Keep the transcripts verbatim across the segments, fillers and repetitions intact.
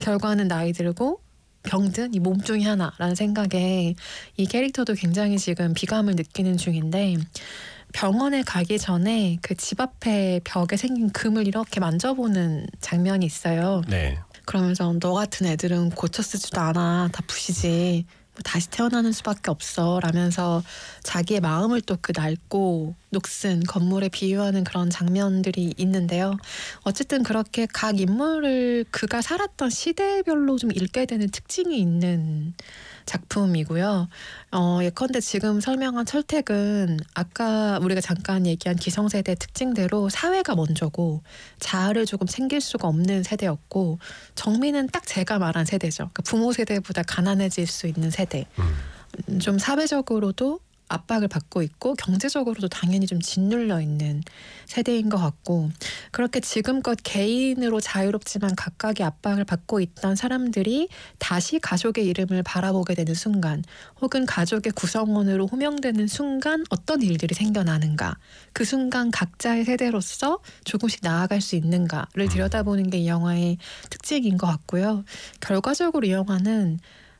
결과는 나이 들고 병든 이 몸 중에 하나라는 생각에 이 캐릭터도 굉장히 지금 비감을 느끼는 중인데, 병원에 가기 전에 그 집 앞에 벽에 생긴 금을 이렇게 만져보는 장면이 있어요. 네. 그러면서 너 같은 애들은 고쳐 쓰지도 않아. 다 부시지. 뭐 다시 태어나는 수밖에 없어 라면서 자기의 마음을 또 그 낡고 녹슨 건물에 비유하는 그런 장면들이 있는데요. 어쨌든 그렇게 각 인물을 그가 살았던 시대별로 좀 읽게 되는 특징이 있는 작품이고요. 어, 예컨대 지금 설명한 철택은 아까 우리가 잠깐 얘기한 기성세대 특징대로 사회가 먼저고 자아를 조금 챙길 수가 없는 세대였고, 정민은 딱 제가 말한 세대죠. 그러니까 부모 세대보다 가난해질 수 있는 세대. 음. 좀 사회적으로도 압박을 받고 있고 경제적으로도 당연히 좀 짓눌려 있는 세대인 것 같고, 그렇게 지금껏 개인으로 자유롭지만 각각의 압박을 받고 있던 사람들이 다시 가족의 이름을 바라보게 되는 순간, 혹은 가족의 구성원으로 호명되는 순간 어떤 일들이 생겨나는가, 그 순간 각자의 세대로서 조금씩 나아갈 수 있는가를 들여다보는 게 이 영화의 특징인 것 같고요. 결과적으로 이 영화는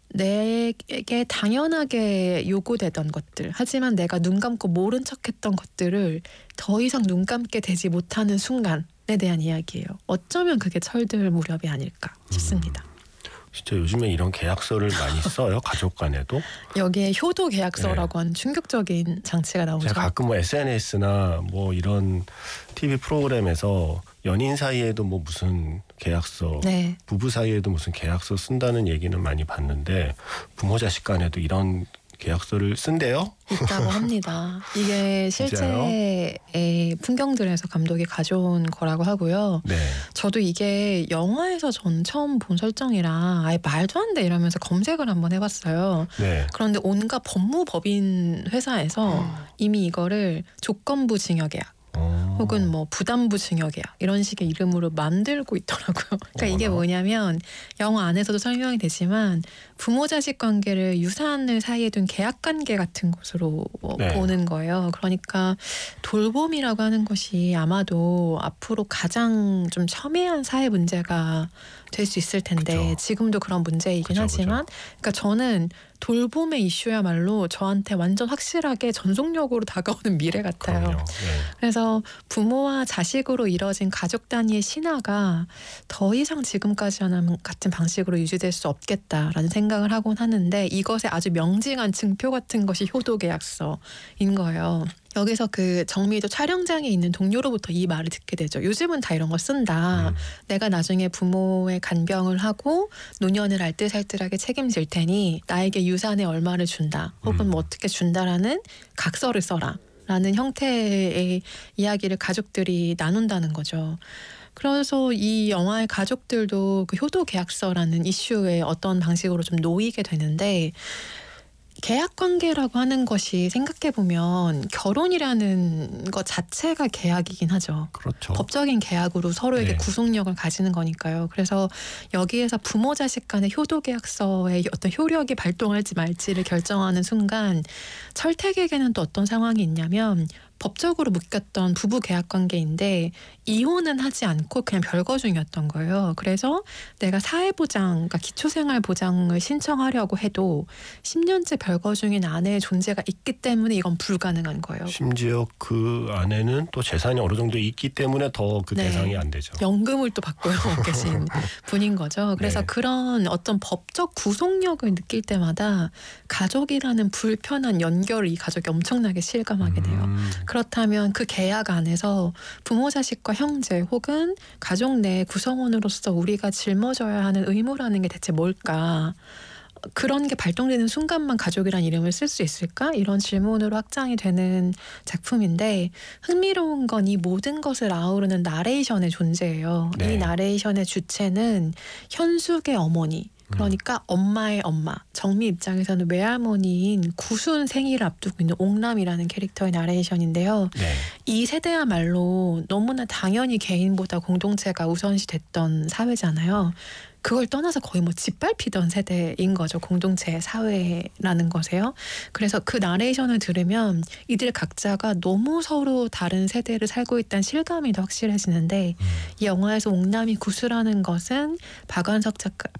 내게 당연하게 요구되던 것들, 하지만 내가 눈 감고 모른 척했던 것들을 더 이상 눈 감게 되지 못하는 순간에 대한 이야기예요. 어쩌면 그게 철들 무렵이 아닐까 싶습니다. 음. 진짜 요즘에 이런 계약서를 많이 써요. 가족 간에도. 여기에 효도 계약서라고 하는 충격적인 장치가 나오죠. 제가 가끔 뭐 에스엔에스나 뭐 이런 티비 프로그램에서 연인 사이에도 뭐 무슨 계약서, 네. 부부 사이에도 무슨 계약서 쓴다는 얘기는 많이 봤는데, 부모 자식 간에도 이런 계약서를 쓴대요? 있다고 합니다. 이게 실제의 풍경들에서 감독이 가져온 거라고 하고요. 네. 저도 이게 영화에서 전 처음 본 설정이라 아예 말도 안 돼 이러면서 검색을 한번 해봤어요. 네. 그런데 온갖 법무법인 회사에서 이미 이거를 조건부 징역계약, 어. 혹은 뭐 부담부 징역계약 이런 식의 이름으로 만들고 있더라고요. 그러니까 이게 뭐냐면 영화 안에서도 설명이 되지만 부모 자식 관계를 유산을 사이에 둔 계약 관계 같은 것으로 네. 보는 거예요. 그러니까 돌봄이라고 하는 것이 아마도 앞으로 가장 좀 첨예한 사회 문제가 될 수 있을 텐데, 그쵸. 지금도 그런 문제이긴 그쵸, 하지만 그쵸. 그러니까 저는 돌봄의 이슈야말로 저한테 완전 확실하게 전속력으로 다가오는 미래 같아요. 그럼요. 네. 그래서 부모와 자식으로 이뤄진 가족 단위의 신화가 더 이상 지금까지와는 같은 방식으로 유지될 수 없겠다라는 생각을 하곤 하는데, 이것의 아주 명징한 증표 같은 것이 효도계약서인 거예요. 여기서 그 정미도 촬영장에 있는 동료로부터 이 말을 듣게 되죠. 요즘은 다 이런 거 쓴다. 음. 내가 나중에 부모의 간병을 하고 노년을 알뜰살뜰하게 책임질 테니 나에게 유산에 얼마를 준다, 혹은 뭐 어떻게 준다라는 각서를 써라 라는 형태의 이야기를 가족들이 나눈다는 거죠. 그래서 이 영화의 가족들도 그 효도계약서라는 이슈에 어떤 방식으로 좀 놓이게 되는데, 계약관계라고 하는 것이 생각해보면 결혼이라는 것 자체가 계약이긴 하죠. 그렇죠. 법적인 계약으로 서로에게 네. 구속력을 가지는 거니까요. 그래서 여기에서 부모 자식 간의 효도계약서의 어떤 효력이 발동할지 말지를 결정하는 순간, 철택에게는 또 어떤 상황이 있냐면 법적으로 묶였던 부부 계약 관계인데 이혼은 하지 않고 그냥 별거 중이었던 거예요. 그래서 내가 사회보장, 그러니까 기초생활보장을 신청하려고 해도 십 년째 별거 중인 아내의 존재가 있기 때문에 이건 불가능한 거예요. 심지어 그 안에는 또 재산이 어느 정도 있기 때문에 더 그 네. 대상이 안 되죠. 연금을 또 받고 계신 분인 거죠. 그래서 네. 그런 어떤 법적 구속력을 느낄 때마다 가족이라는 불편한 연결을 이 가족이 엄청나게 실감하게 돼요. 음. 그렇다면 그 계약 안에서 부모 자식과 형제 혹은 가족 내 구성원으로서 우리가 짊어져야 하는 의무라는 게 대체 뭘까? 그런 게 발동되는 순간만 가족이란 이름을 쓸 수 있을까? 이런 질문으로 확장이 되는 작품인데, 흥미로운 건 이 모든 것을 아우르는 나레이션의 존재예요. 네. 이 나레이션의 주체는 현숙의 어머니, 그러니까 엄마의 엄마, 정미 입장에서는 외할머니인 구순 생일을 앞두고 있는 옥남이라는 캐릭터의 나레이션인데요. 네. 이 세대야말로 너무나 당연히 개인보다 공동체가 우선시 됐던 사회잖아요. 그걸 떠나서 거의 뭐 짓밟히던 세대인 거죠. 공동체 사회라는 것에요. 그래서 그 나레이션을 들으면 이들 각자가 너무 서로 다른 세대를 살고 있다는 실감이 더 확실해지는데 음. 이 영화에서 옥남이 구슬하는 것은 박완석 작가,